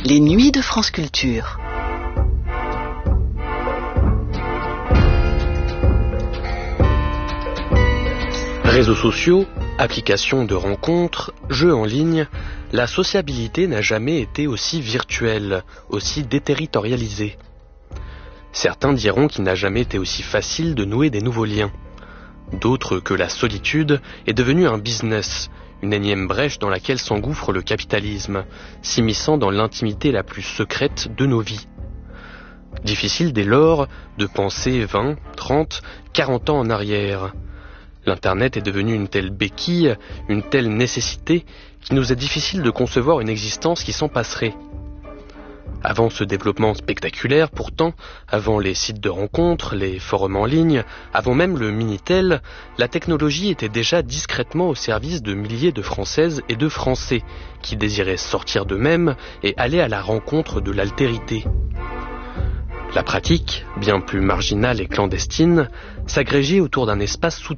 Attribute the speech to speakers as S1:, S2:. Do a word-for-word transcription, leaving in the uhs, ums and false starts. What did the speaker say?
S1: Les nuits de France Culture.
S2: Réseaux sociaux, applications de rencontres, jeux en ligne, la sociabilité n'a jamais été aussi virtuelle, aussi déterritorialisée. Certains diront qu'il n'a jamais été aussi facile de nouer des nouveaux liens. D'autres que la solitude est devenue un business, une énième brèche dans laquelle s'engouffre le capitalisme, s'immisçant dans l'intimité la plus secrète de nos vies. Difficile dès lors de penser vingt, trente, quarante ans en arrière. L'Internet est devenu une telle béquille, une telle nécessité, qu'il nous est difficile de concevoir une existence qui s'en passerait. Avant ce développement spectaculaire, pourtant, avant les sites de rencontres, les forums en ligne, avant même le Minitel, la technologie était déjà discrètement au service de milliers de Françaises et de Français qui désiraient sortir d'eux-mêmes et aller à la rencontre de l'altérité. La pratique, bien plus marginale et clandestine, s'agrégeait autour d'un espace souterrain